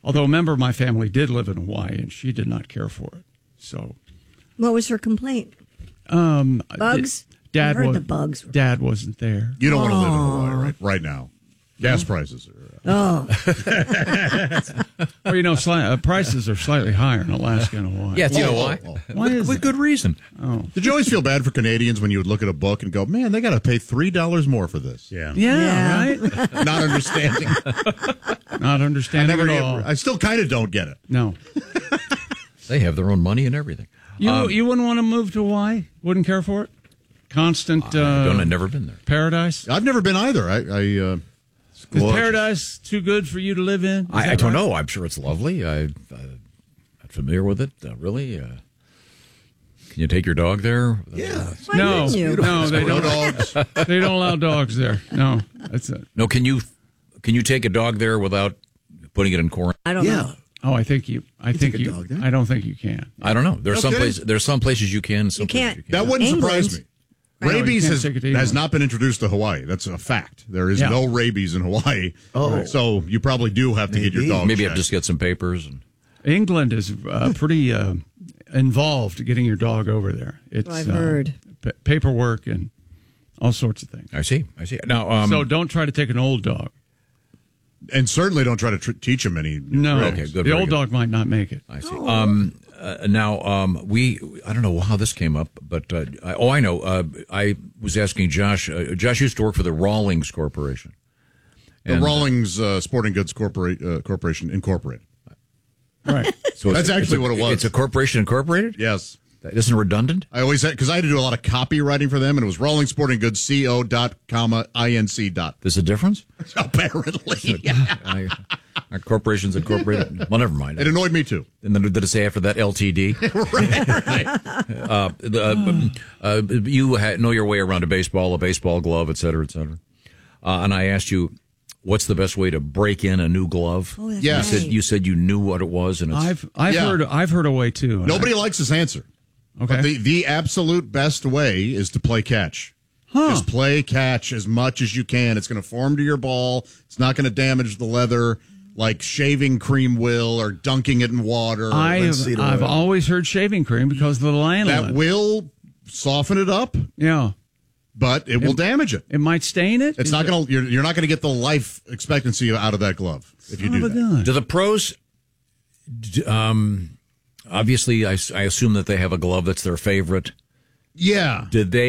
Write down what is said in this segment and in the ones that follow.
Although a member of my family did live in Hawaii, and she did not care for it. So, what was her complaint? Bugs? Dad I heard the bugs. Dad wasn't there. You don't want to live in Hawaii right now. Gas prices are... Oh. Well, prices are slightly higher in Alaska and Hawaii. Yeah, you know why? Why is with good reason. Oh. Did you always feel bad for Canadians when you would look at a book and go, man, they got to pay $3 more for this? Yeah, right? Not understanding. Not understanding at all. I still kind of don't get it. No. They have their own money and everything. You wouldn't want to move to Hawaii? Wouldn't care for it? Constant I've never been there. Paradise? I've never been either. Is paradise too good for you to live in? I don't know. I'm sure it's lovely. I'm not familiar with it, really. Can you take your dog there? Yeah. No, they don't. Dogs. They don't allow dogs there. No, that's it. No, can you take a dog there without putting it in quarantine? I don't know. Oh, I think you. I take a dog there? I don't think you can. I don't know. There's Okay. some places you can. Some You can't. places you That wouldn't England. surprise me. No, you Rabies can't take it to has England. not been introduced to Hawaii. That's a fact. There is no rabies in Hawaii. Oh. So you probably do have to get your Maybe. dog Maybe checked. I'll just get some papers. And England is pretty involved getting your dog over there. It's I've heard. Paperwork and all sorts of things. I see. Now, So don't try to take an old dog. And certainly don't try to teach him any. No, Okay, good, the very old good. dog might not make it. I see. Now, I don't know how this came up, but I know. I was asking Josh. Josh used to work for the Rawlings Corporation. The Rawlings Sporting Goods Corporation Incorporated. Right. So That's actually what it was. It's a corporation incorporated? Yes. That isn't redundant? I always had, because I had to do a lot of copywriting for them, and it was Rawlings Sporting Goods co.inc. There's a difference? Apparently. Our corporation's incorporated. Well, never mind. It annoyed me too. And then did it say after that LTD? You know your way around a baseball glove, et cetera, et cetera. And I asked you, what's the best way to break in a new glove? Oh, that's Yes. right. You said you knew what it was, and it's I've heard a way too. Nobody likes this answer. Okay. But the absolute best way is to play catch. Just play catch as much as you can. It's going to form to your ball. It's not going to damage the leather like shaving cream will or dunking it in water. I've always heard shaving cream because of the lanolin. That will soften it up, Yeah. but it will damage it. It might stain it. It's not going to. You're not going to get the life expectancy out of that glove if you do that. Do the pros? Obviously, I assume that they have a glove that's their favorite. Yeah.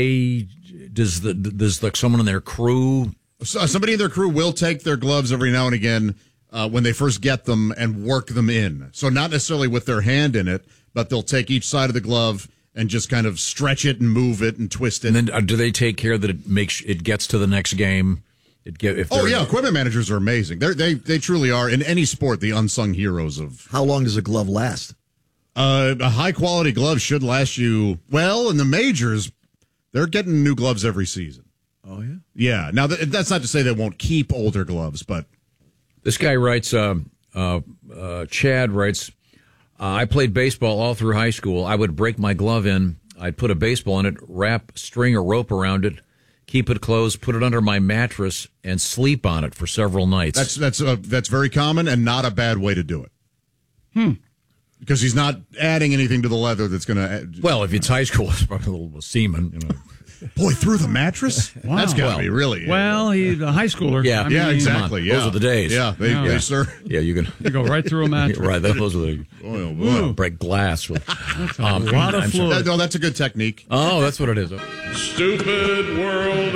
Does someone in their crew? Somebody in their crew will take their gloves every now and again when they first get them and work them in. So not necessarily with their hand in it, but they'll take each side of the glove and just kind of stretch it and move it and twist it. And then do they take care that it gets to the next game? Equipment managers are amazing. They truly are in any sport the unsung heroes of. How long does a glove last? A high quality glove should last you well. In the majors, they're getting new gloves every season. Oh yeah. Yeah. Now that's not to say they won't keep older gloves, but this guy writes. Chad writes. I played baseball all through high school. I would break my glove in. I'd put a baseball in it, wrap string or rope around it, keep it closed, put it under my mattress, and sleep on it for several nights. That's very common and not a bad way to do it. Because he's not adding anything to the leather that's going to. Well, if it's high school, it's probably a little semen. Boy, through the mattress? Wow. That's got to be really. Well, he's a high schooler. Yeah, I mean, exactly. Yeah. Those are the days. Yeah, they sir. Yeah, you can. You go right through a mattress. Right, those are the. Oh, boy. Break glass with. That's a lot of fluid. No, that's a good technique. Oh, that's what it is. Stupid World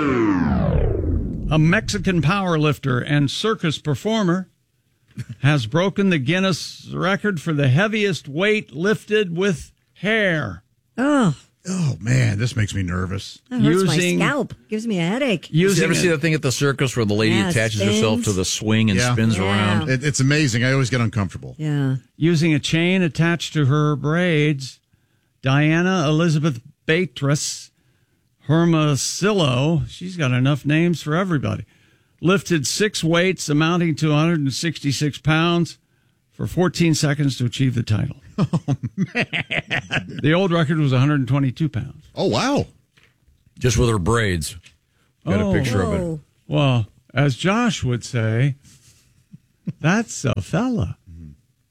Record. A Mexican powerlifter and circus performer has broken the Guinness record for the heaviest weight lifted with hair. Oh, man, this makes me nervous. That hurts my scalp. Gives me a headache. You ever see that thing at the circus where the lady attaches herself to the swing and spins around? It's amazing. I always get uncomfortable. Yeah. Using a chain attached to her braids, Diana Elizabeth Beatrice Hermosillo, she's got enough names for everybody, lifted 6 weights amounting to 166 pounds for 14 seconds to achieve the title. Oh, man. The old record was 122 pounds. Oh, wow. Just with her braids. Got a picture of it. Well, as Josh would say, that's a fella.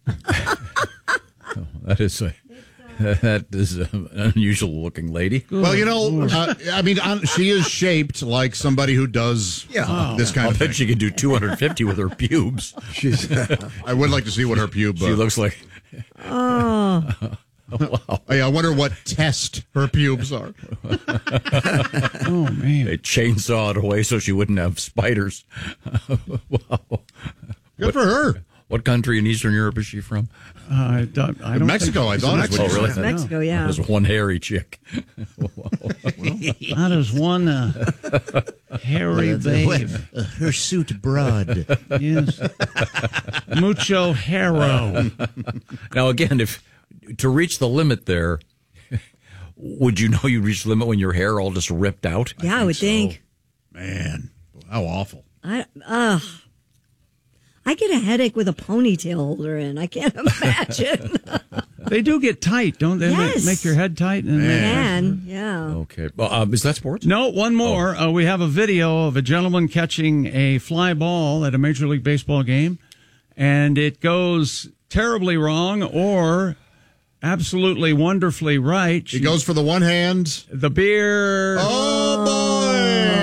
That is an unusual looking lady. Well, she is shaped like somebody who does this kind I'll of thing. bet she could do 250 with her pubes. I would like to see what her pube. She looks like. Oh. Wow. I wonder what test her pubes are. Oh, man. They chainsaw it away so she wouldn't have spiders. Wow. Good for her. What country in Eastern Europe is she from? I don't Mexico, I thought. Oh, really? It's Mexico, yeah. There's one hairy chick. That is one hairy babe. Her suit broad. Yes. Mucho hero. Now, again, if to reach the limit there, would you know you reached the limit when your hair all just ripped out? Yeah, I would think. Man, how awful. I get a headache with a ponytail holder in. I can't imagine. They do get tight, don't they? Yes. Make your head tight. And Man, yeah. Okay. Well, is that sports? No, one more. We have a video of a gentleman catching a fly ball at a Major League Baseball game, and it goes terribly wrong or absolutely wonderfully right. She goes for the one hand. The beer. Oh, boy.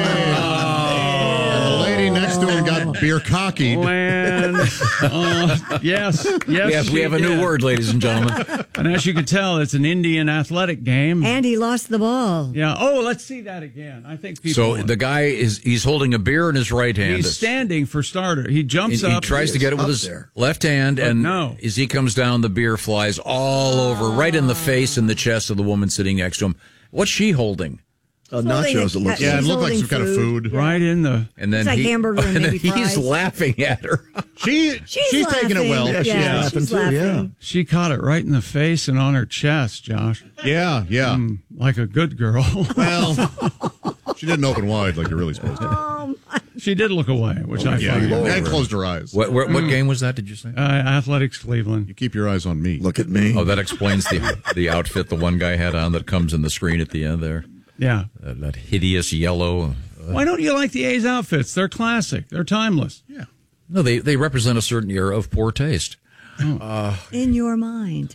And the lady next to her got beer cocky. Land. Yes. We have a new word, ladies and gentlemen. And as you can tell, it's an Indian athletic game. And he lost the ball. Yeah. Oh, let's see that again. I think people. So the guy he's holding a beer in his right hand. He's standing for starter. He jumps He up. tries to get it with his left hand, and no. as he comes down, the beer flies all over, right in the face and the chest of the woman sitting next to him. What's she holding? Nachos, it looks Yeah, it She's looked like some kind of holding food. right in the. And then It's like hamburger and maybe then he's fries. laughing at her. She's taking it well. Yeah, she's laughing she's too, laughing. She caught it right in the face and on her chest, Josh, Yeah. like a good girl. Well, she didn't open wide like you're really supposed to. She did look away, which I Yeah, find. and closed her eyes. What game was that? Did you say? Athletics Cleveland. You keep your eyes on me. Look at me. Oh, that explains the outfit the one guy had on that comes in the screen at the end there. Yeah. That hideous yellow. Why don't you like the A's outfits? They're classic. They're timeless. Yeah. No, they represent a certain era of poor taste. In your mind.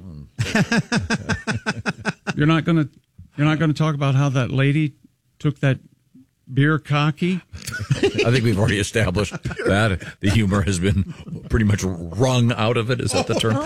You're not gonna talk about how that lady took that beer cocky. I think we've already established that the humor has been pretty much wrung out of it. Is that the term?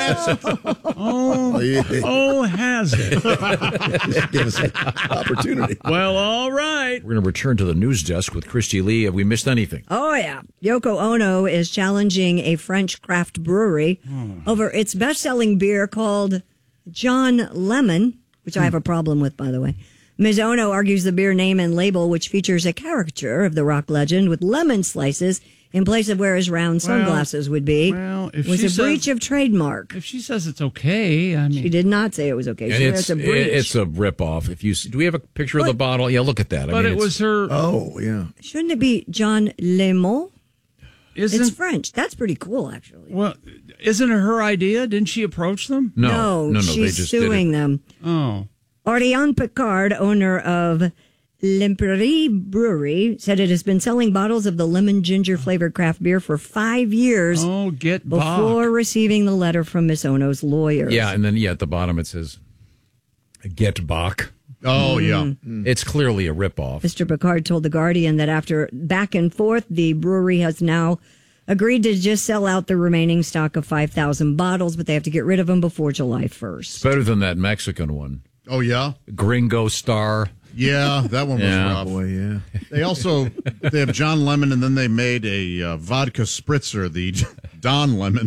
Oh, has it? Give us an opportunity. Well, all right. We're going to return to the news desk with Christy Lee. Have we missed anything? Oh, yeah. Yoko Ono is challenging a French craft brewery over its best-selling beer called John Lemon, which I have a problem with, by the way. Ms. Ono argues the beer name and label, which features a caricature of the rock legend with lemon slices in place of where his round sunglasses would be, if was she a breach says- of trademark. If she says it's okay, I mean, She did not say it was okay. She And said it's a breach. it's a ripoff. If you do, we have a picture of the bottle? Yeah, look at that. but it was her. Oh, yeah. Shouldn't it be John Lemon? It's Isn't French. That's pretty cool, actually. well? Isn't it her idea? Didn't she approach them? no. They she's just suing did it. them. Oh, Oriane Picard, owner of L'Imperie Brewery, said it has been selling bottles of the lemon ginger flavored craft beer for 5 years oh, get before Bach. receiving the letter from Miss Ono's lawyers. Yeah, and then at the bottom it says "Get Bach." Oh, yeah. It's clearly a ripoff. Mr. Picard told The Guardian that after back and forth, the brewery has now agreed to just sell out the remaining stock of 5,000 bottles, but they have to get rid of them before July 1st. Better than that Mexican one, Oh, yeah. Gringo Star. Yeah, that one was Yeah. rough. Boy, yeah. They have John Lemon, and then they made a vodka spritzer, the Don Lemon.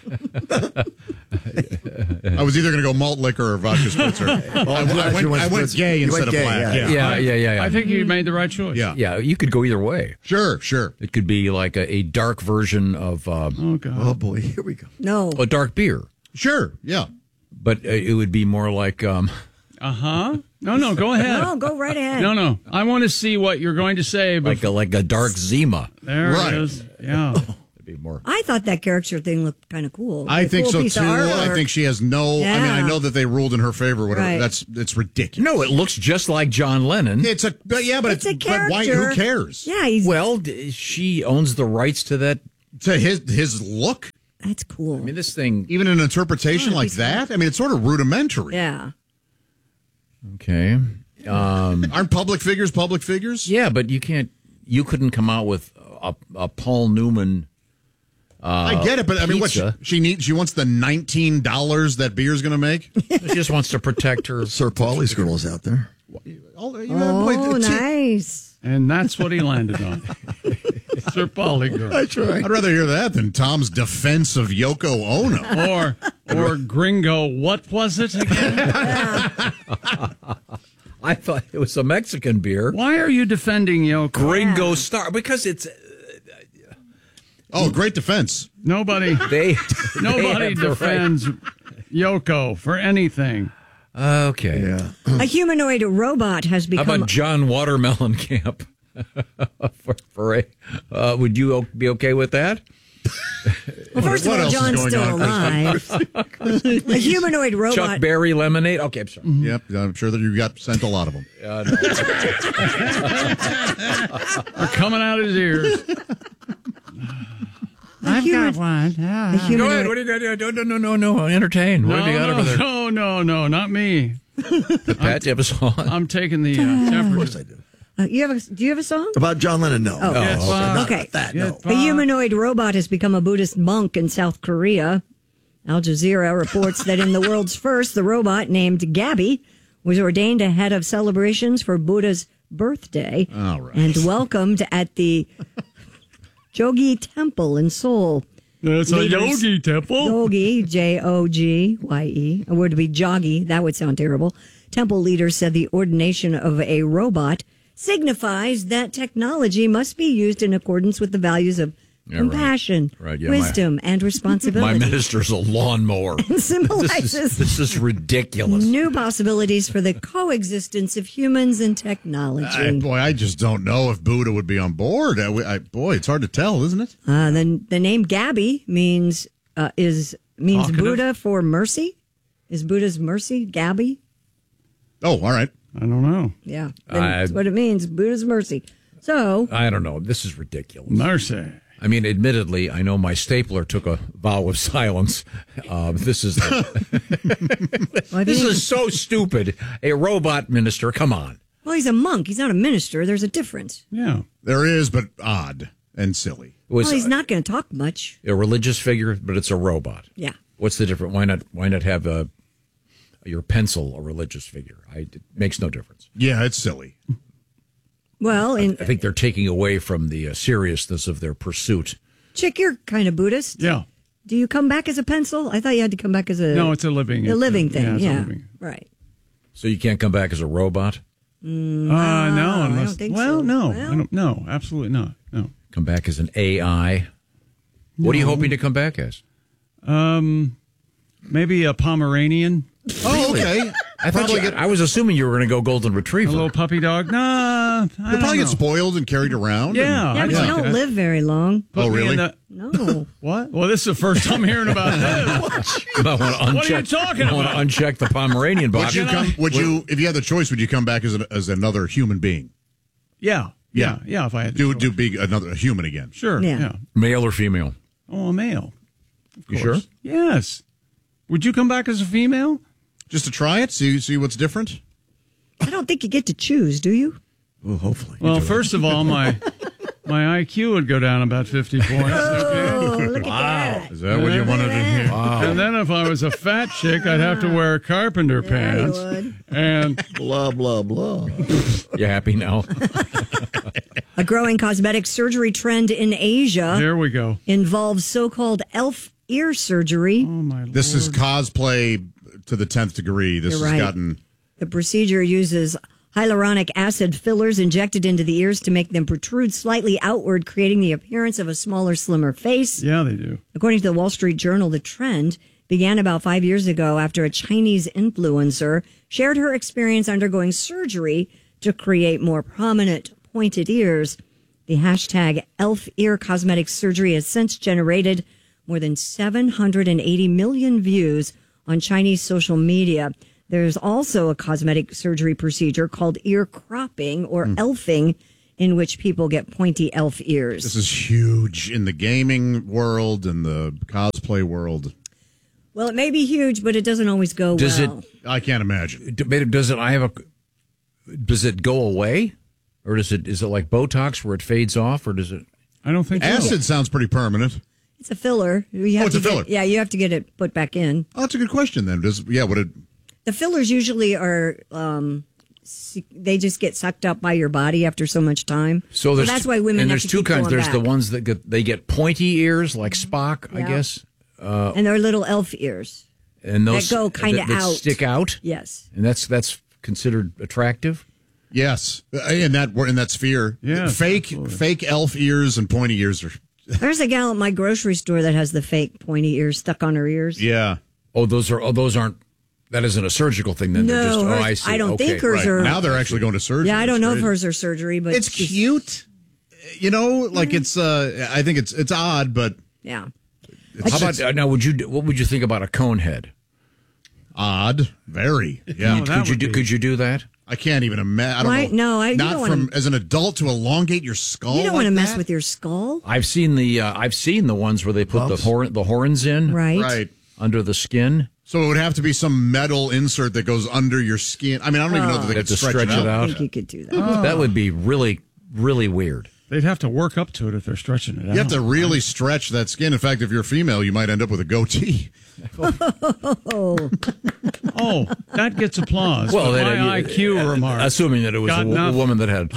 I was either going to go malt liquor or vodka spritzer. I went gay You instead went gay, of black. yeah. Yeah. I think you made the right choice. Yeah. Yeah, you could go either way. Sure. It could be like a dark version of Oh God. Oh, boy, here we go. No. a dark beer, Sure, yeah. but it would be more like No, go ahead. No, go right ahead. No. I want to see what you're going to say. like a dark Zima. There Right. it is. Yeah. It'd be more. I thought that caricature thing looked kind of cool. I A think cool so, piece too. of I artwork. think she has no... I mean, Yeah. I know that they ruled in her favor. Whatever. Right. It's ridiculous. No, it looks just like John Lennon. It's a... But It's a but character. why, who cares? Yeah, he's Well, she owns the rights to that. To his look? That's cool. I mean, this thing. Even an interpretation like that? I mean, it's sort of rudimentary. Yeah. Okay. Aren't public figures? Yeah, but you couldn't come out with a Paul Newman. I get it, but I mean, what pizza. she wants the $19 that beer's going to make. She just wants to protect her. Sir Paulie's girl is out there. Oh, nice. And that's what he landed on. Sir Paulie girl. That's right. I'd rather hear that than Tom's defense of Yoko Ono. Or Gringo, what was it again? I thought it was a Mexican beer. Why are you defending Yoko? Gringo Star, because it's Oh, great defense. Nobody they defends Yoko for anything. Okay. Yeah. A humanoid robot has How become. about John Watermelon Camp? Would you be okay with that? Well, first of What all, else is John's going still on? alive. A humanoid robot. Chuck Berry lemonade. Okay, I'm sorry. Yep, I'm sure that you got sent a lot of them. They're coming out his ears. I've got one. A Go humanoid, ahead. What do you got? No. Entertain. What have you got over there? No, not me. The Pat, do you have a song? I'm taking the temperature. Of course I do. do you have a song? About John Lennon, no. Oh, Yes, okay. That, no. A humanoid robot has become a Buddhist monk in South Korea. Al Jazeera reports that in the world's first, the robot named Gabby was ordained ahead of celebrations for Buddha's birthday All right. and welcomed at the Jogye Temple in Seoul. It's a Leaders- yogi temple. Jogye, Jogye. A word to be joggy. That would sound terrible. Temple leaders said the ordination of a robot signifies that technology must be used in accordance with the values of compassion, Right, yeah, wisdom, and My responsibility. minister's a lawnmower. Symbolizes This is ridiculous. new possibilities for the coexistence of humans and technology. Boy, I just don't know if Buddha would be on board. Boy, it's hard to tell, isn't it? The name Gabby means Talkative. Buddha for mercy. Is Buddha's mercy Gabby? Oh, all right. I don't know. Yeah, that's what it means. Buddha's mercy. So I don't know. This is ridiculous. Mercy. I mean, admittedly, I know my stapler took a vow of silence. This is this is so stupid. A robot minister, come on. well, he's a monk. He's not a minister. There's a difference. Yeah. There is, but odd and silly. It was Well, he's not going to talk much. a religious figure, but it's a robot. Yeah. What's the difference? Why not have your pencil a religious figure? It makes no difference. Yeah, it's silly. Well, I think they're taking away from the seriousness of their pursuit. Chick, you're kind of Buddhist. Yeah. Do you come back as a pencil? I thought you had to come back as a... No, it's a living. a living thing. it's a Yeah. living. Right. So you can't come back as a robot? No, I unless, don't think well, so. no, Well- I don't, no, absolutely not. No. Come back as an AI? What are you hoping to come back as? Maybe a Pomeranian, Oh, okay. I was assuming you were going to go golden a retriever. little puppy dog. Nah, You'll probably get spoiled and carried around. Yeah. Yeah, but I'd you like don't that. live very long. Put Oh, me in really? the- No. what? Well, this is the first time hearing about this. You might want to uncheck, What are you talking want to about? uncheck the Pomeranian box. Would you, if you had the choice, would you come back as another human being? Yeah. If I had to. Do be a human again? Sure. Yeah. Yeah. Male or female? Oh, a male. You sure? Yes. Would you come back as a female? Just to try it, see what's different. I don't think you get to choose, do you? Oh, hopefully. Well, first of all, my IQ would go down about 50 points. Oh, look at that. Is that what you wanted to hear? And then if I was a fat chick, I'd have to wear carpenter pants. would. And Blah, blah, blah. You happy now? A growing cosmetic surgery trend in Asia there we go. involves so-called elf ear surgery. Oh, my Lord. This is cosplay to the 10th degree. This You're has right. gotten. The procedure uses hyaluronic acid fillers injected into the ears to make them protrude slightly outward, creating the appearance of a smaller, slimmer face. Yeah, they do. According to the Wall Street Journal, the trend began about 5 years ago after a Chinese influencer shared her experience undergoing surgery to create more prominent, pointed ears. The hashtag elf ear cosmetic surgery has since generated more than 780 million views on Chinese social media. There's also a cosmetic surgery procedure called ear cropping or elfing in which people get pointy elf ears. This is huge in the gaming world and the cosplay world. Well, it may be huge, but it doesn't always go well. I can't imagine. Does it go away? Or is it like Botox where it fades off, or does it? I don't think so. Acid sounds pretty permanent. It's a filler. It's a filler. Yeah, you have to get it put back in. Oh, that's a good question then. The fillers usually are, they just get sucked up by your body after so much time. So that's why women have there's to two keep kinds. going There's back. the ones that get pointy ears like Spock, I Yeah. guess. And they're little elf ears. And those that go kind of that out. stick out. Yes. And that's considered attractive. Yes, in that sphere. Yeah, fake elf ears and pointy ears are. There's a gal at my grocery store that has the fake pointy ears stuck on her ears. Yeah. Those aren't. That isn't a surgical thing. Then they're just. hers, I see. I don't think hers are. Now they're actually going to surgery. Yeah, I don't know if It's hers are surgery, but It's cute. It's. I think it's odd, but yeah. How about now? What would you think about a cone head? Odd, very. Yeah. Could you do that? I can't even imagine. I don't know. No, you not don't from wanna, as an adult to elongate your skull. You don't want to like mess that? with your skull, I've seen the ones where they put the horns in right under the skin. So it would have to be some metal insert that goes under your skin. I mean, I don't even know that they could stretch it out. I think you could do that. That would be really, really weird. They'd have to work up to it if they're stretching it out. You have to really stretch that skin. In fact, if you're female, you might end up with a goatee. Oh, that gets applause. Well, But my IQ remark. Assuming that it was a woman that had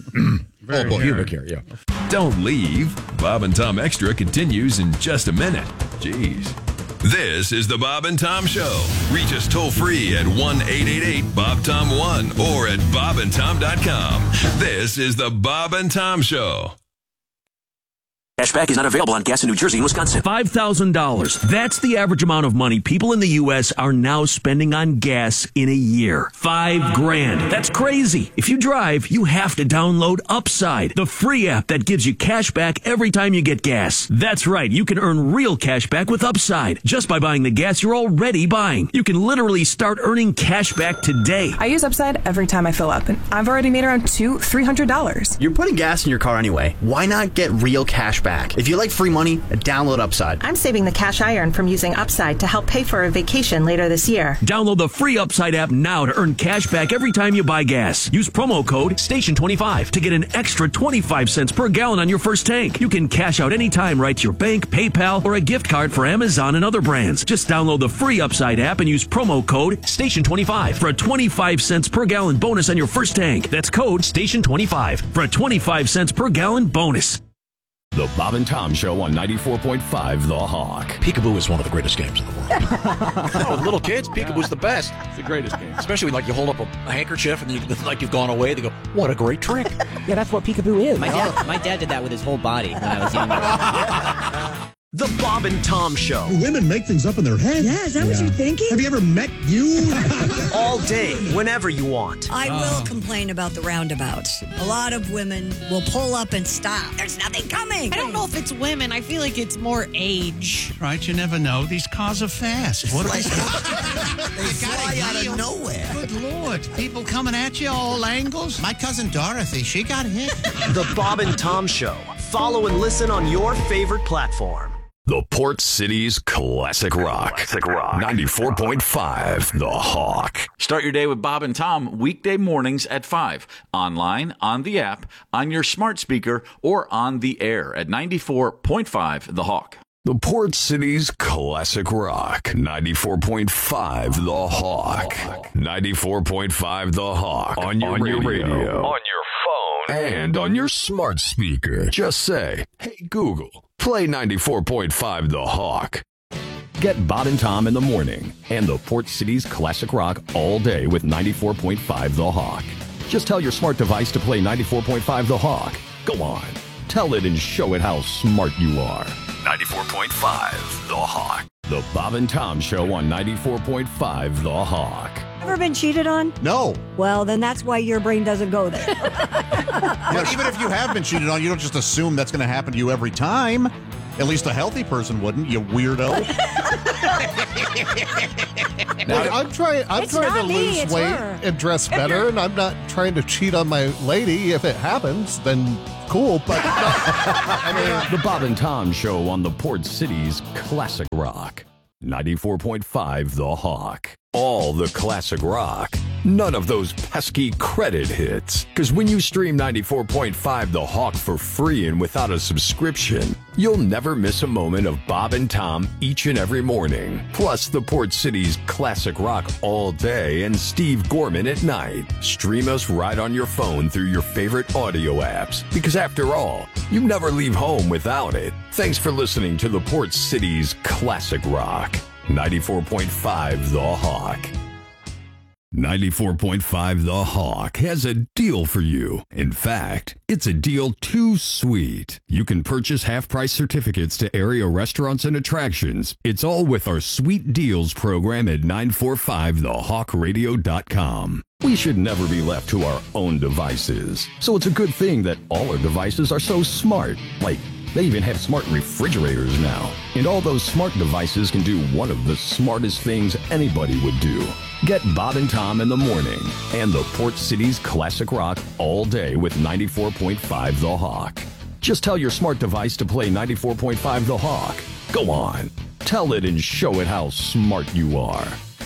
pubic hair. Yeah. Don't leave. Bob and Tom Extra continues in just a minute. Jeez. This is the Bob and Tom Show. Reach us toll free at 1-888-BOB-TOM-1 or at bobandtom.com. This is the Bob and Tom Show. Cashback is not available on gas in New Jersey and Wisconsin. $5,000. That's the average amount of money people in the U.S. are now spending on gas in a year. $5,000. That's crazy. If you drive, you have to download Upside, the free app that gives you cash back every time you get gas. That's right. You can earn real cash back with Upside just by buying the gas you're already buying. You can literally start earning cash back today. I use Upside every time I fill up, and I've already made around $300. You're putting gas in your car anyway. Why not get real cash back? If you like free money, download Upside. I'm saving the cash I earn from using Upside to help pay for a vacation later this year. Download the free Upside app now to earn cash back every time you buy gas. Use promo code STATION25 to get an extra 25 cents per gallon on your first tank. You can cash out anytime right to your bank, PayPal, or a gift card for Amazon and other brands. Just download the free Upside app and use promo code STATION25 for a 25 cents per gallon bonus on your first tank. That's code STATION25 for a 25 cents per gallon bonus. The Bob and Tom Show on 94.5 The Hawk. Peekaboo is one of the greatest games in the world. With little kids, Peekaboo's the best. It's the greatest game. Especially when you hold up a handkerchief and you've gone away. They go, what a great trick. Yeah, that's what Peekaboo is. My dad did that with his whole body when I was younger. The Bob and Tom Show. Women make things up in their head. Yeah, is that what you're thinking? Have you ever met you? All day, whenever you want. I will complain about the roundabouts. A lot of women will pull up and stop. There's nothing coming. I don't know if it's women. I feel like it's more age. Right, you never know. These cars are fast. What They fly out of nowhere. Good Lord. People coming at you all angles. My cousin Dorothy, she got hit. The Bob and Tom Show. Follow and listen on your favorite platform. The Port City's Classic Rock. 94.5 The Hawk. Start your day with Bob and Tom weekday mornings at 5. Online, on the app, on your smart speaker, or on the air at 94.5 The Hawk. The Port City's Classic Rock. 94.5 The Hawk. 94.5 The Hawk. On your radio. On your phone. And on your smart speaker. Just say, hey, Google. Play 94.5 The Hawk. Get Bob and Tom in the morning and the Port City's Classic Rock all day with 94.5 The Hawk. Just tell your smart device to play 94.5 The Hawk. Go on. Tell it and show it how smart you are. 94.5 The Hawk. The Bob and Tom Show on 94.5 The Hawk. Ever been cheated on? No. Well, then that's why your brain doesn't go there. But even if you have been cheated on, you don't just assume that's going to happen to you every time. At least a healthy person wouldn't, you weirdo. Look, I'm trying to lose weight and dress better, and I'm not trying to cheat on my lady. If it happens, then cool. But The Bob and Tom Show on the Port City's Classic Rock. 94.5 The Hawk. All the classic rock. None of those pesky credit hits. Because when you stream 94.5 The Hawk for free and without a subscription, you'll never miss a moment of Bob and Tom each and every morning. Plus the Port City's classic rock all day and Steve Gorman at night. Stream us right on your phone through your favorite audio apps. Because after all, you never leave home without it. Thanks for listening to the Port City's classic rock. 94.5 The Hawk. 94.5 The Hawk has a deal for you. In fact, it's a deal too sweet. You can purchase half-price certificates to area restaurants and attractions. It's all with our Sweet Deals program at 945thehawkradio.com. We should never be left to our own devices. So it's a good thing that all our devices are so smart. Like, they even have smart refrigerators now. And all those smart devices can do one of the smartest things anybody would do. Get Bob and Tom in the morning and the Port City's classic rock all day with 94.5 The Hawk. Just tell your smart device to play 94.5 The Hawk. Go on. Tell it and show it how smart you are.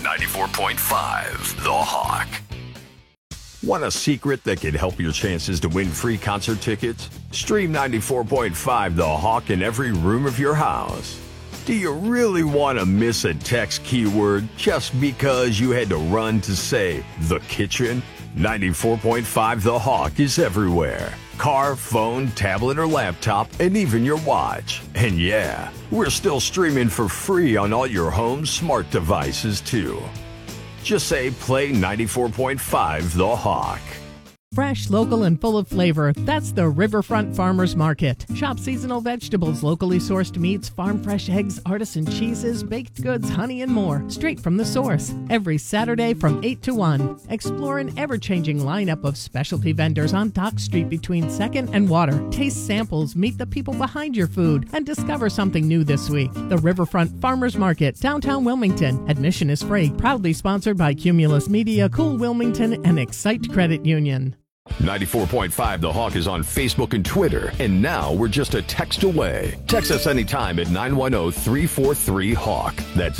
94.5 The Hawk. Want a secret that could help your chances to win free concert tickets? Stream 94.5 The Hawk in every room of your house. Do you really want to miss a text keyword just because you had to run to say the kitchen? 94.5 The Hawk is everywhere. Car, phone, tablet, or laptop, and even your watch. And yeah, we're still streaming for free on all your home smart devices too. Just say play 94.5 The Hawk. Fresh, local, and full of flavor. That's the Riverfront Farmers Market. Shop seasonal vegetables, locally sourced meats, farm fresh eggs, artisan cheeses, baked goods, honey, and more. Straight from the source. Every Saturday from 8 to 1. Explore an ever-changing lineup of specialty vendors on Dock Street between 2nd and Water. Taste samples, meet the people behind your food, and discover something new this week. The Riverfront Farmers Market, downtown Wilmington. Admission is free. Proudly sponsored by Cumulus Media, Cool Wilmington, and Excite Credit Union. 94.5 The Hawk is on Facebook and Twitter, and now we're just a text away. Text us anytime at 910-343-HAWK. That's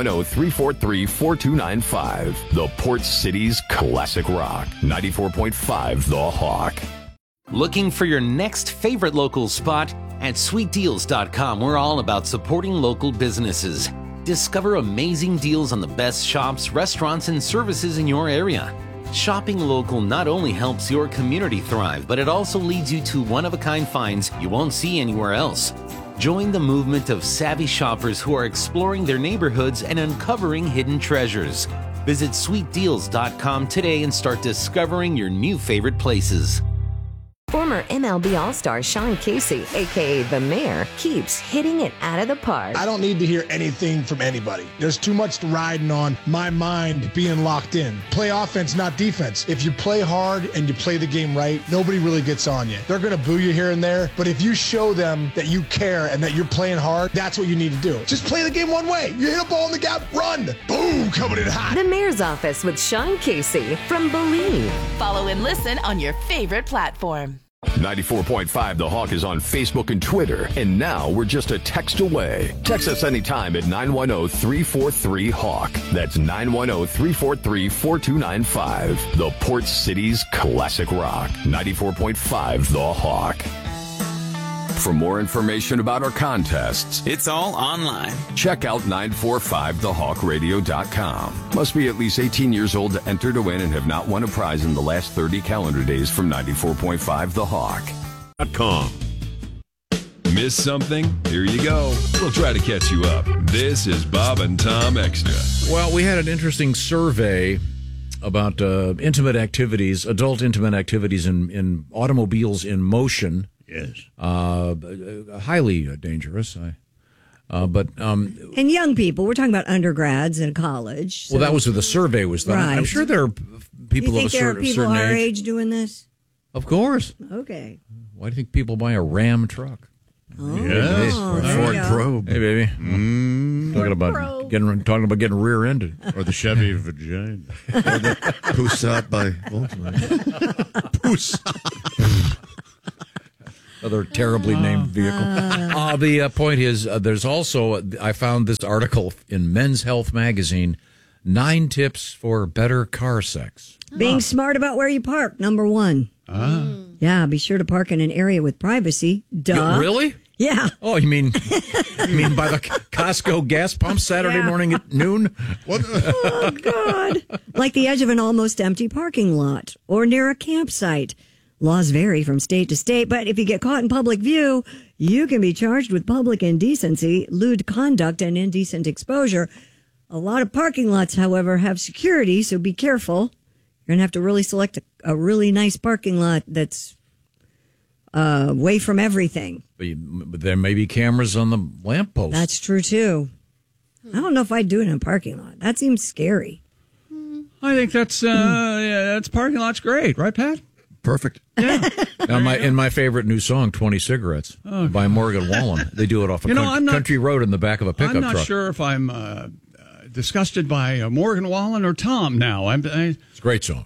910-343-4295. The Port City's classic rock. 94.5 The Hawk. Looking for your next favorite local spot? At SweetDeals.com, we're all about supporting local businesses. Discover amazing deals on the best shops, restaurants, and services in your area. Shopping local not only helps your community thrive, but it also leads you to one-of-a-kind finds you won't see anywhere else. Join the movement of savvy shoppers who are exploring their neighborhoods and uncovering hidden treasures. Visit SweetDeals.com today and start discovering your new favorite places. Former MLB All-Star Sean Casey, a.k.a. The Mayor, keeps hitting it out of the park. I don't need to hear anything from anybody. There's too much riding on my mind being locked in. Play offense, not defense. If you play hard and you play the game right, nobody really gets on you. They're going to boo you here and there, but if you show them that you care and that you're playing hard, that's what you need to do. Just play the game one way. You hit a ball in the gap, run. Boom, coming in hot. The Mayor's Office with Sean Casey from Believe. Follow and listen on your favorite platform. 94.5 The Hawk is on Facebook and Twitter, and now we're just a text away. Text us anytime at 910-343-HAWK. That's 910-343-4295. The Port City's classic rock. 94.5 The Hawk. For more information about our contests, it's all online. Check out 945thehawkradio.com. Must be at least 18 years old to enter to win and have not won a prize in the last 30 calendar days from 94.5 The Hawk.com. Miss something? Here you go. We'll try to catch you up. This is Bob and Tom Extra. Well, we had an interesting survey about intimate activities, adult intimate activities in automobiles in motion. Yes. Highly dangerous. And young people, we're talking about undergrads in college. So. Well, that was what the survey was done. Right. I'm sure there are people of a certain age. You think there are people our age doing this? Of course. Okay. Why do you think people buy a Ram truck? Yes. there you go. Probe. Hey, baby. Talking about getting rear-ended. Or the Chevy vagina. Poussat by Volkswagen. Other terribly named vehicle. The point is, there's also, I found this article in Men's Health magazine, 9 tips for better car sex. Being smart about where you park, number 1. Yeah, be sure to park in an area with privacy. Duh. Really? Yeah. Oh, you mean by the Costco gas pump Saturday morning at noon? What? Oh, God. Like the edge of an almost empty parking lot or near a campsite. Laws vary from state to state, but if you get caught in public view, you can be charged with public indecency, lewd conduct, and indecent exposure. A lot of parking lots, however, have security, so be careful. You're going to have to really select a really nice parking lot that's away from everything. But there may be cameras on the lamppost. That's true, too. I don't know if I'd do it in a parking lot. That seems scary. I think that's parking lot's great, right, Pat? Perfect. Yeah. Now, in my favorite new song, 20 Cigarettes, by Morgan Wallen. They do it off a country road in the back of a pickup truck. I'm not sure if I'm disgusted by Morgan Wallen or Tom now. It's a great song.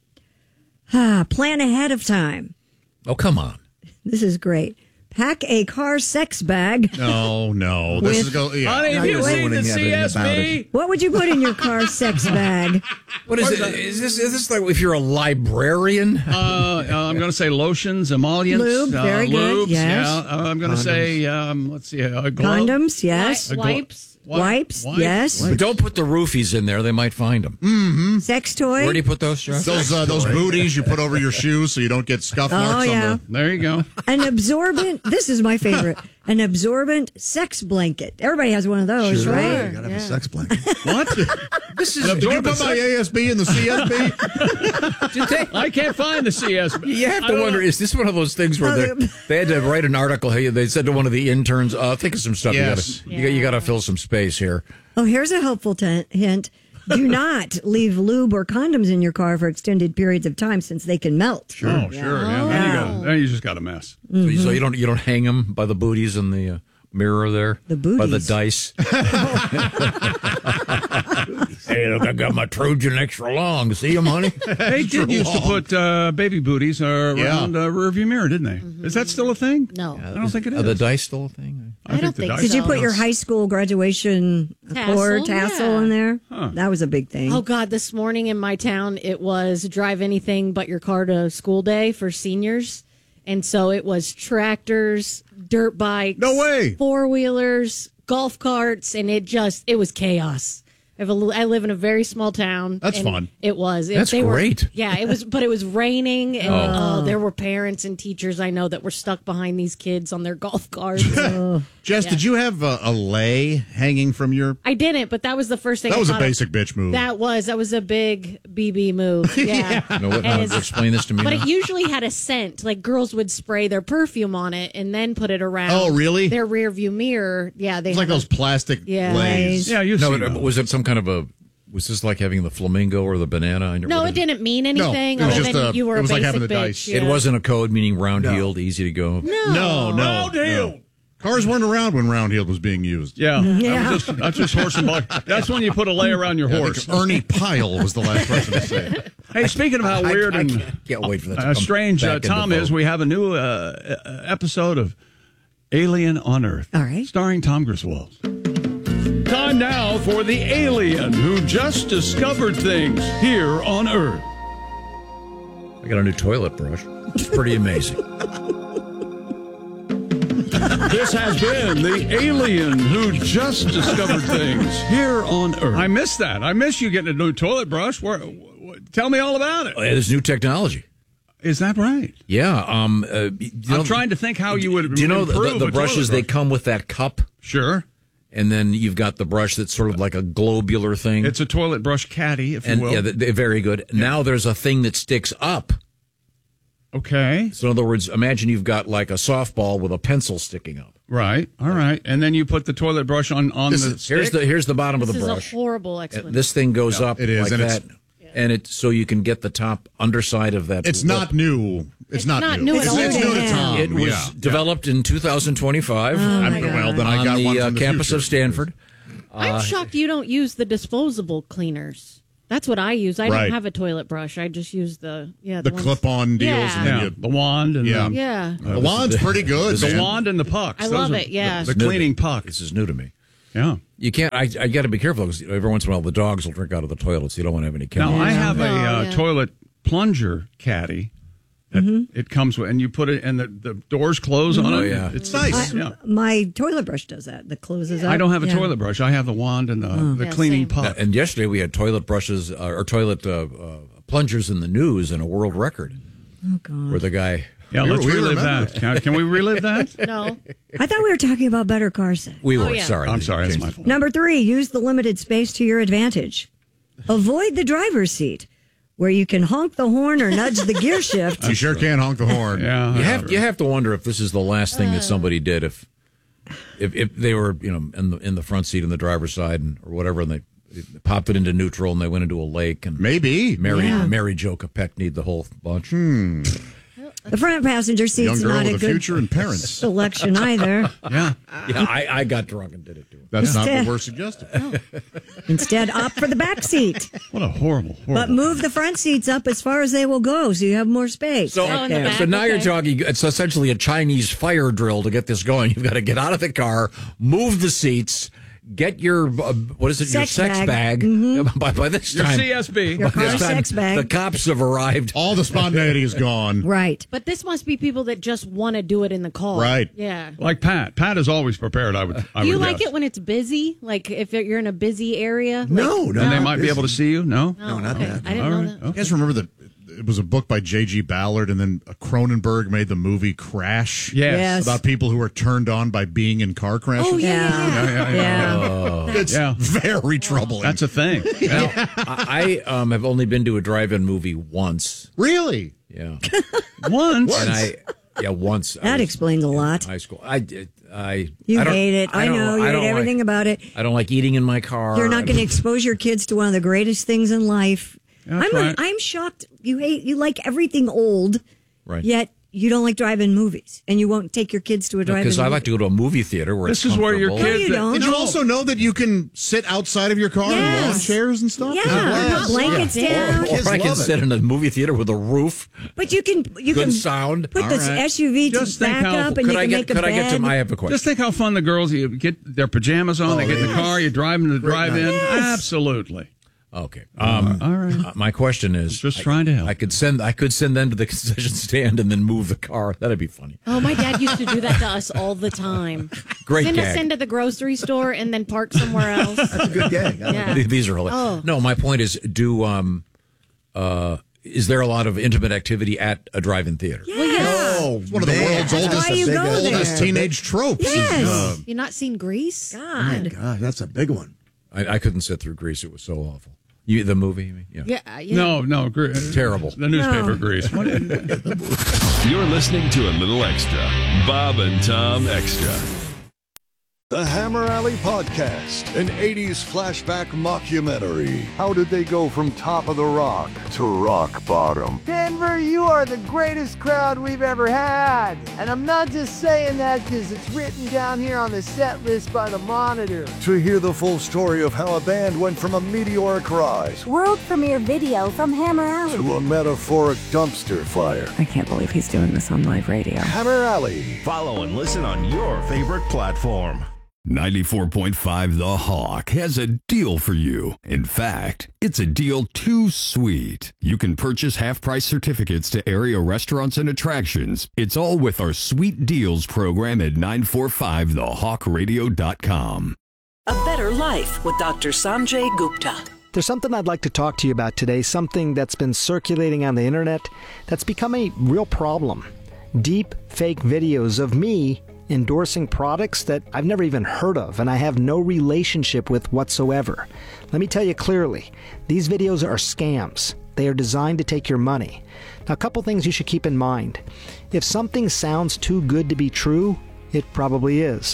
Plan ahead of time. Oh, come on. This is great. Pack a car sex bag. No. This is Honey, have you seen the CSB? What would you put in your car sex bag? What is it? Is this like if you're a librarian? I'm going to say lotions, emollients. Lube, very good, lubes, yes. Yeah. I'm going to say, let's see. Condoms, yes. Wipes, yes. But don't put the roofies in there. They might find them. Mm-hmm. Sex toy. Where do you put those, Josh? Those booties you put over your shoes so you don't get scuff marks on the... There you go. An absorbent, this is my favorite, an absorbent sex blanket. Everybody has one of those, Sure, right? you gotta have a sex blanket. What? Did you put my ASB in the CSB? I can't find the CSB. You have to wonder, is this one of those things where they had to write an article? Hey, they said to one of the interns, think of some stuff. Yes. You got to fill some space here. Oh, here's a helpful hint. Do not leave lube or condoms in your car for extended periods of time since they can melt. Sure. Yeah. Then you just got a mess. Mm-hmm. So you don't hang them by the booties in the mirror there? The booties? By the dice? Hey, look, I got my Trojan extra long. See them, honey? They did used to put baby booties around a rearview mirror, didn't they? Mm-hmm. Is that still a thing? No. I don't think it is. Are the dice still a thing? I don't think so. Did you put your high school graduation cord tassel in there? Huh. That was a big thing. Oh, God, this morning in my town, it was drive anything but your car to school day for seniors. And so it was tractors, dirt bikes. No way. 4-wheelers, golf carts, and it was chaos. I live in a very small town. That's fun. It was. That's great. It was, but it was raining, and there were parents and teachers I know that were stuck behind these kids on their golf carts. Jess, did you have a lei hanging from your... I didn't, but that was the first thing. That was I a basic bitch move. That was a big BB move. Yeah. Explain this to me. But now. it usually had a scent. Like girls would spray their perfume on it and then put it around. Oh, really? Their rear view mirror. Yeah, It's like those plastic leis. Yeah, you've seen those. Was it some kind of a... Was this like having the flamingo or the banana? No, it didn't mean anything. No, it was other just than you were it was a like basic having the bitch. dice. Yeah. It wasn't a code meaning round-heeled, easy to go. No. No. Cars weren't around when round-heeled was being used. Yeah. That's just horse and buggy. That's when you put a lei around your horse. Ernie Pyle was the last person to say it. Hey, speaking of how weird and can't wait for that to come strange back into Tom vogue. is, we have a new episode of Alien on Earth. All right. Starring Tom Griswold. Time now for the alien who just discovered things here on Earth. I got a new toilet brush. It's pretty amazing. This has been the alien who just discovered things here on Earth. I miss that. I miss you getting a new toilet brush. Tell me all about it. Oh, yeah, there's new technology. Is that right? Yeah. I'm trying to think how you would. Do you know improve the a brushes? toilet They brush. come with that cup. Sure. And then you've got the brush that's sort of like a globular thing. It's a toilet brush caddy, if you will. Yeah, they're very good. Yeah. Now there's a thing that sticks up. Okay. So in other words, imagine you've got like a softball with a pencil sticking up. Right. All right. And then you put the toilet brush on the stick? Here's the bottom of This the is brush. a horrible explanation. This thing goes up it is, like and that. and so you can get the top underside of that. It's not new. It's not new. It's new to Tom. It was developed in 2025. Well, then I got on one the from the campus future. of Stanford. I'm shocked you don't use the disposable cleaners. That's what I use. I Right. don't have a toilet brush. I just use the The ones- clip-on deals. Yeah. And then Yeah, the wand and Yeah. the, Yeah. The wand's pretty good. the man. wand and the pucks. I Those love are it, yeah. The cleaning pucks. This is new to me. Yeah. You can't. I got to be careful because every once in a while the dogs will drink out of the toilets. You don't want to have any Now, chemicals. I have a yeah. toilet plunger caddy that it comes with, and you put it, and the doors close on Oh, it. yeah. It's nice. Yeah. My toilet brush does that. That closes up. I don't have a Yeah. toilet brush. I have the wand and the Yeah, cleaning same. puck. And yesterday we had toilet brushes or toilet plungers in the news and a world record. Oh, God. Where the guy. Yeah, let's we relive remember. that. Can we relive that? No. I thought we were talking about better car sex. We were yeah. sorry. I'm sorry, that's my fault. Number 3, use the limited space to your advantage. Avoid the driver's seat, where you can honk the horn or nudge the gear shift. You sure can honk the horn. Yeah. You have to wonder if this is the last thing that somebody did. If they were in the front seat in the driver's side or whatever, and they popped it into neutral and they went into a lake and Maybe. Mary Jo Kopechne, the whole bunch. The front passenger Young seat's girl not with a a good future and parents. selection either. Yeah. Yeah, I got drunk and did it too. That's not Instead- what we're suggesting. Instead, opt for the back seat. What a horrible. But move the front seats up as far as they will go so you have more space. So, back there. so now you're talking, it's essentially a Chinese fire drill to get this going. You've got to get out of the car, move the seats, get your, what is it, your Sex sex bag. bag. By this Your time, CSB. Your by this car time, sex bag. the cops have arrived. All the spontaneity is gone. Right. But this must be people that just want to do it in the car. Right. Yeah. Like Pat. Pat is always prepared, I would Do you would like guess. it when it's busy? Like if you're in a busy area? No, And they might be able to see you? No? No, not okay. that. I didn't All know right. that. You guys remember that it was a book by J.G. Ballard, and then Cronenberg made the movie Crash? Yes. About people who are turned on by being in car crashes? Oh, Yeah. Yeah. It's very troubling. That's a thing. Now, I have only been to a drive-in movie once. Really? Yeah. Once. And once. I That was explains a lot. in high school. You I don't- hate it. I don't- know. You I hate don't everything like, about it. I don't like eating in my car. You're not going to expose your kids to one of the greatest things in life. That's right. I'm shocked. You like everything old, Right. yet you don't like drive-in movies, and you won't take your kids to a drive-in. Because I movie. like to go to a movie theater where This it's is where your comfortable. kids. you don't. Did you also know that you can sit outside of your car in Yes. lawn chairs and stuff? Yeah, blankets down. Or I can sit in a movie theater with a roof, But you can good sound. put the SUV Just to think back how- up, and Could you I can get? make a Could I bed. get to? I have a question. Just think how fun the girls, you get their pajamas on, they get in the car, you drive them to the drive-in. Yes. Absolutely. Okay. All right. My question is, Just trying to help. I could send them to the concession stand and then move the car. That'd be funny. Oh, my dad used to do that to us all the time. Great Send us gag. into the grocery store and then park somewhere else. That's a good gag. Yeah. These are hilarious. Oh. No, my point is, is there a lot of intimate activity at a drive-in theater? Well, yes. Oh, it's one of the world's That's oldest, why you go there. oldest teenage tropes. Yes. You not seen Grease? God. God, that's a big one. I couldn't sit through Grease. It was so awful. The movie? You mean? Yeah. Yeah. No. Terrible. The newspaper No. Grease. You're listening to a little extra. Bob and Tom Extra. The Hammer Alley Podcast, an 80s flashback mockumentary. How did they go from top of the rock to rock bottom? Denver, you are the greatest crowd we've ever had. And I'm not just saying that because it's written down here on the set list by the Monitor. To hear the full story of how a band went from a meteoric rise World premiere video from Hammer Alley. to a metaphoric dumpster fire. I can't believe he's doing this on live radio. Hammer Alley. Follow and listen on your favorite platform. 94.5 The Hawk has a deal for you. In fact, it's a deal too sweet. You can purchase half-price certificates to area restaurants and attractions. It's all with our Sweet Deals program at 945thehawkradio.com. A Better Life with Dr. Sanjay Gupta. There's something I'd like to talk to you about today, something that's been circulating on the internet that's become a real problem. Deep fake videos of me endorsing products that I've never even heard of and I have no relationship with whatsoever. Let me tell you clearly, these videos are scams. They are designed to take your money. Now, a couple things you should keep in mind. If something sounds too good to be true, it probably is.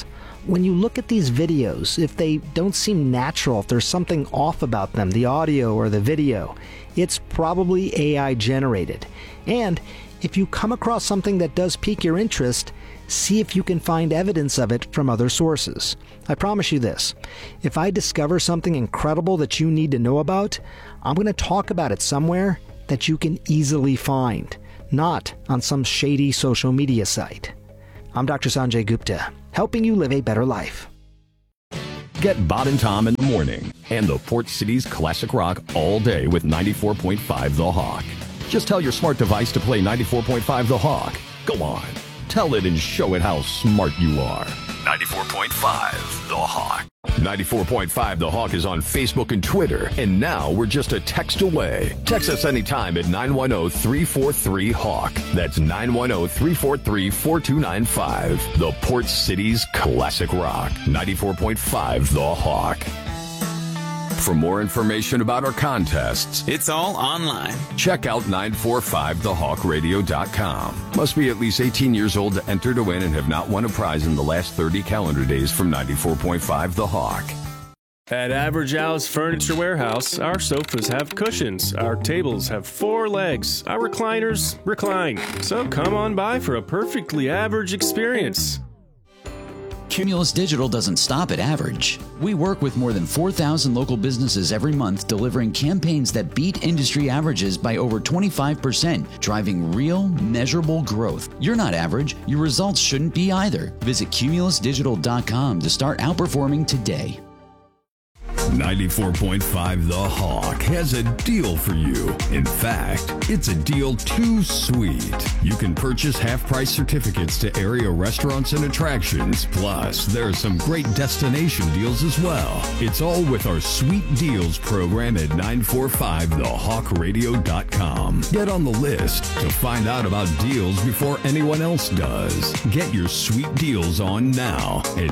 when you look at these videos, if they don't seem natural, if there's something off about them, the audio or the video, it's probably AI generated. And if you come across something that does pique your interest, see if you can find evidence of it from other sources. I promise you this, if I discover something incredible that you need to know about, I'm going to talk about it somewhere that you can easily find, not on some shady social media site. I'm Dr. Sanjay Gupta, helping you live a better life. Get Bob and Tom in the morning and the Port City's classic rock all day with 94.5 The Hawk. Just tell your smart device to play 94.5 The Hawk. Go on, tell it and show it how smart you are. 94.5 The Hawk. 94.5 The Hawk is on Facebook and Twitter, and now we're just a text away. Text us anytime at 910-343-HAWK. That's 910-343-4295. The Port City's classic rock. 94.5 The Hawk. For more information about our contests, it's all online. Check out 945thehawkradio.com. Must be at least 18 years old to enter to win and have not won a prize in the last 30 calendar days from 94.5 The Hawk. At Average Al's Furniture Warehouse, our sofas have cushions, our tables have 4 legs, our recliners recline. So come on by for a perfectly average experience. Cumulus Digital doesn't stop at average. We work with more than 4,000 local businesses every month, delivering campaigns that beat industry averages by over 25%, driving real, measurable growth. You're not average. Your results shouldn't be either. Visit cumulusdigital.com to start outperforming today. 94.5 The Hawk has a deal for you. In fact, it's a deal too sweet. You can purchase half-price certificates to area restaurants and attractions. Plus, there are some great destination deals as well. It's all with our Sweet Deals program at 945thehawkradio.com. Get on the list to find out about deals before anyone else does. Get your sweet deals on now at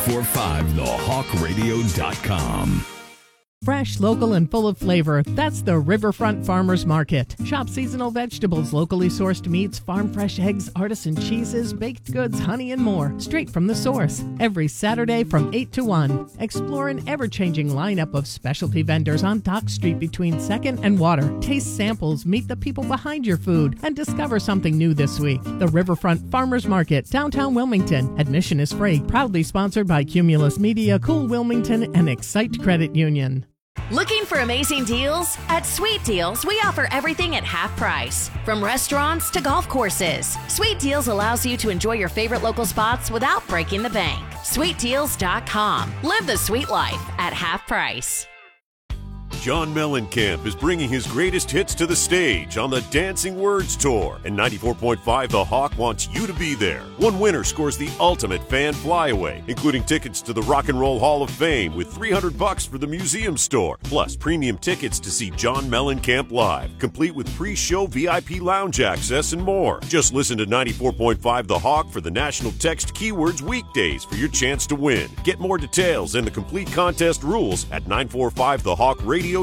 945thehawkradio.com. Fresh, local, and full of flavor. That's the Riverfront Farmers Market. Shop seasonal vegetables, locally sourced meats, farm fresh eggs, artisan cheeses, baked goods, honey, and more. Straight from the source. Every Saturday from 8 to 1. Explore an ever-changing lineup of specialty vendors on Dock Street between 2nd and Water. Taste samples, meet the people behind your food, and discover something new this week. The Riverfront Farmers Market, downtown Wilmington. Admission is free. Proudly sponsored by Cumulus Media, Cool Wilmington, and Excite Credit Union. Looking for amazing deals? At Sweet Deals, we offer everything at half price. From restaurants to golf courses, Sweet Deals allows you to enjoy your favorite local spots without breaking the bank. SweetDeals.com. Live the sweet life at half price. John Mellencamp is bringing his greatest hits to the stage on the Dancing Words Tour, and 94.5 The Hawk wants you to be there. One winner scores the ultimate fan flyaway, including tickets to the Rock and Roll Hall of Fame with $300 for the museum store, plus premium tickets to see John Mellencamp live, complete with pre-show VIP lounge access and more. Just listen to 94.5 The Hawk for the national text keywords weekdays for your chance to win. Get more details and the complete contest rules at 945thehawkradio.com.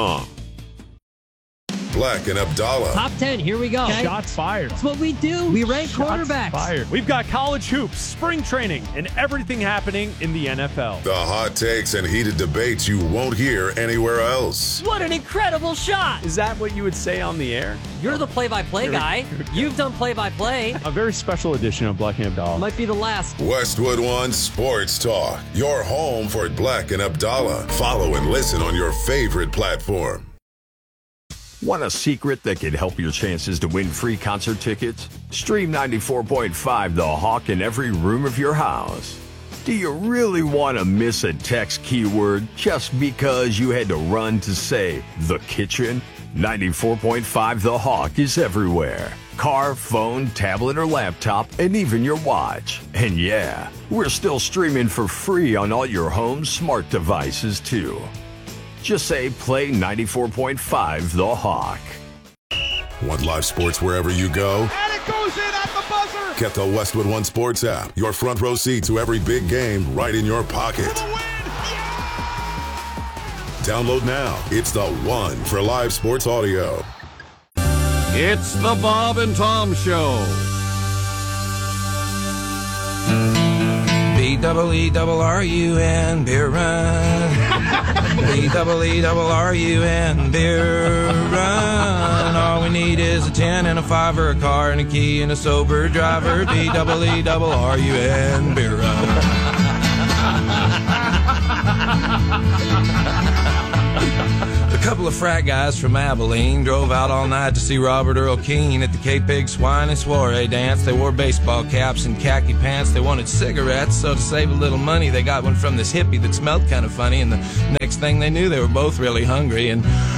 Black and Abdallah. Top 10, here we go. Okay. Shots fired. That's what we do. We rank quarterbacks. Fired. We've got college hoops, spring training, and everything happening in the NFL. The hot takes and heated debates you won't hear anywhere else. What an incredible shot. Is that what you would say on the air? You're the play-by-play guy. You've done play-by-play. A very special edition of Black and Abdallah. Might be the last. Westwood One Sports Talk. Your home for Black and Abdallah. Follow and listen on your favorite platform. Want a secret that could help your chances to win free concert tickets? Stream 94.5 The Hawk in every room of your house. Do you really want to miss a text keyword just because you had to run to say the kitchen? 94.5 The Hawk is everywhere. Car, phone, tablet, or laptop, and even your watch. And yeah, we're still streaming for free on all your home smart devices too. Just say play 94.5 The Hawk. Want live sports wherever you go? And it goes in at the buzzer! Get the Westwood One Sports app. Your front row seat to every big game right in your pocket. Download now. It's the one for live sports audio. It's the Bob and Tom Show. B-double-E-double-R-U-N, beer run. B-double-E-double-R-U-N, beer run. All we need is a 10 and a 5 or a car and a key and a sober driver. B-double-E-double-R-U-N, beer run. A couple of frat guys from Abilene drove out all night to see Robert Earl Keen at the K-Pig Swine and Soiree dance. They wore baseball caps and khaki pants. They wanted cigarettes, so to save a little money, they got one from this hippie that smelled kind of funny. And the next thing they knew, they were both really hungry. And